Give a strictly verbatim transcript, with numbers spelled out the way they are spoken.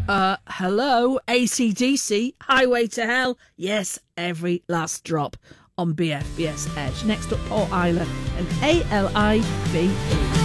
Uh, hello, A C D C, Highway to Hell. Yes, every last drop on B F B S Edge. Next up, Paul Eiler and A L I B E.